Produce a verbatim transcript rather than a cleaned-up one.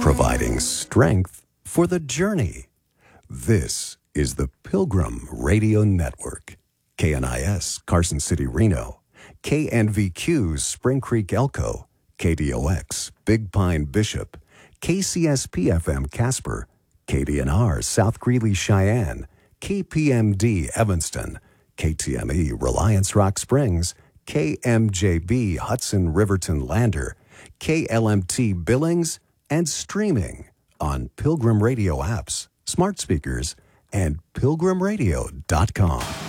providing strength for the journey. This is the Pilgrim Radio Network. K N I S, Carson City, Reno. K N V Q, Spring Creek, Elko. K D O X, Big Pine, Bishop. K C S P F M, Casper. K D N R, South Greeley, Cheyenne. K P M D, Evanston. K T M E, Reliance Rock Springs. K M J B, Hudson, Riverton, Lander. K L M T, Billings, and streaming on Pilgrim Radio apps, smart speakers, and pilgrim radio dot com.